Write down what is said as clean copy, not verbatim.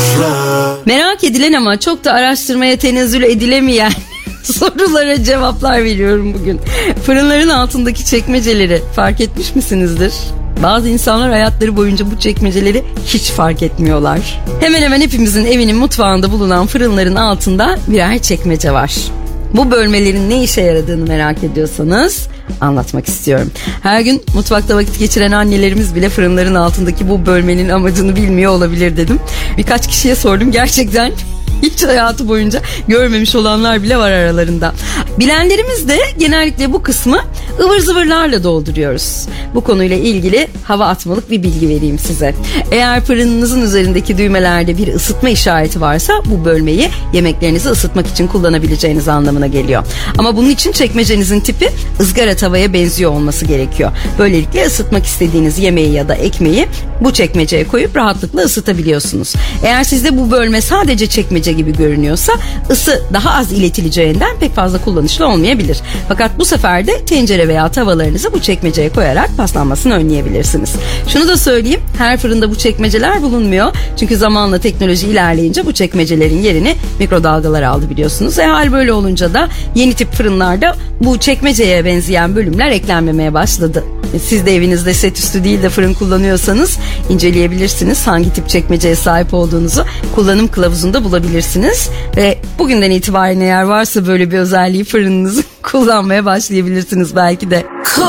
Merak edilen ama çok da araştırmaya tenezzül edilemeyen sorulara cevaplar veriyorum bugün. Fırınların altındaki çekmeceleri fark etmiş misinizdir? Bazı insanlar hayatları boyunca bu çekmeceleri hiç fark etmiyorlar. Hemen hemen hepimizin evinin mutfağında bulunan fırınların altında birer çekmece var. Bu bölmelerin ne işe yaradığını merak ediyorsanız anlatmak istiyorum. Her gün mutfakta vakit geçiren annelerimiz bile fırınların altındaki bu bölmenin amacını bilmiyor olabilir dedim. Birkaç kişiye sordum, gerçekten hiç hayatı boyunca görmemiş olanlar bile var aralarında. Bilenlerimiz de genellikle bu kısmı ıvır zıvırlarla dolduruyoruz. Bu konuyla ilgili hava atmalık bir bilgi vereyim size. Eğer fırınınızın üzerindeki düğmelerde bir ısıtma işareti varsa bu bölmeyi yemeklerinizi ısıtmak için kullanabileceğiniz anlamına geliyor. Ama bunun için çekmecenizin tipi ızgara tavaya benziyor olması gerekiyor. Böylelikle ısıtmak istediğiniz yemeği ya da ekmeği bu çekmeceye koyup rahatlıkla ısıtabiliyorsunuz. Eğer sizde bu bölme sadece çekmece gibi görünüyorsa ısı daha az iletileceğinden pek fazla kullanışlı olmayabilir. Fakat bu sefer de tencere veya tavalarınızı bu çekmeceye koyarak paslanmasını önleyebilirsiniz. Şunu da söyleyeyim, her fırında bu çekmeceler bulunmuyor. Çünkü zamanla teknoloji ilerleyince bu çekmecelerin yerini mikrodalgalar aldı biliyorsunuz. Hal böyle olunca da yeni tip fırınlarda bu çekmeceye benzeyen bölümler eklenmemeye başladı. Siz de evinizde set üstü değil de fırın kullanıyorsanız inceleyebilirsiniz. Hangi tip çekmeceye sahip olduğunuzu kullanım kılavuzunda bulabilirsiniz. Ve bugünden itibaren eğer varsa böyle bir özelliği fırınınızı kullanmaya başlayabilirsiniz belki de.